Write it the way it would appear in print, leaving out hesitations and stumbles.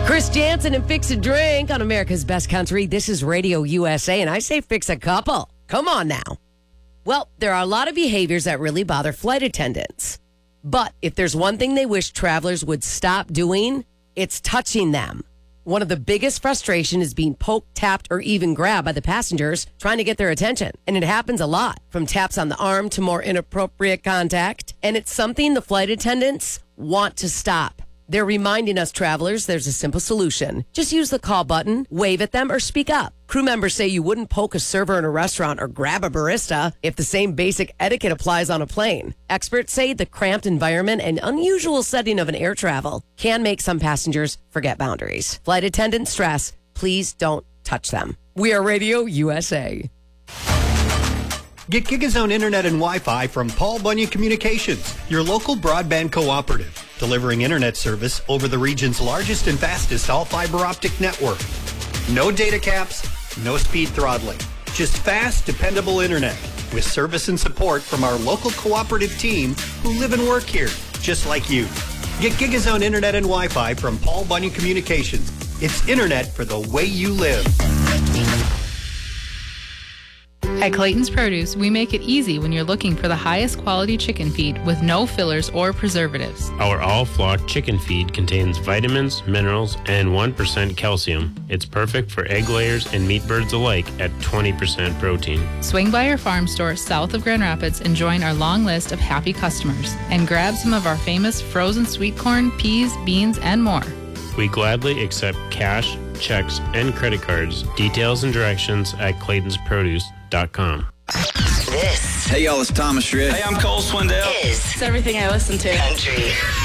Chris Jansen and Fix a Drink on America's Best Country. This is Radio USA, and I say fix a couple. Come on now. Well, there are a lot of behaviors that really bother flight attendants. But if there's one thing they wish travelers would stop doing, it's touching them. One of the biggest frustration is being poked, tapped, or even grabbed by the passengers trying to get their attention. And it happens a lot, from taps on the arm to more inappropriate contact. And it's something the flight attendants want to stop. They're reminding us travelers there's a simple solution. Just use the call button, wave at them, or speak up. Crew members say you wouldn't poke a server in a restaurant or grab a barista if the same basic etiquette applies on a plane. Experts say the cramped environment and unusual setting of an air travel can make some passengers forget boundaries. Flight attendants stress, please don't touch them. We are Radio USA. Get GigaZone Internet and Wi-Fi from Paul Bunyan Communications, your local broadband cooperative, delivering internet service over the region's largest and fastest all-fiber optic network. No data caps, no speed throttling, just fast, dependable internet with service and support from our local cooperative team who live and work here, just like you. Get GigaZone Internet and Wi-Fi from Paul Bunyan Communications. It's internet for the way you live. At Clayton's Produce, we make it easy when you're looking for the highest quality chicken feed with no fillers or preservatives. Our all-flock chicken feed contains vitamins, minerals, and 1% calcium. It's perfect for egg layers and meat birds alike at 20% protein. Swing by our farm store south of Grand Rapids and join our long list of happy customers. And grab some of our famous frozen sweet corn, peas, beans, and more. We gladly accept cash, checks, and credit cards. Details and directions at Clayton'sProduce.com. This. Hey, y'all, it's Thomas Rhett. Hey, I'm Cole Swindell. Is It's everything I listen to. Country.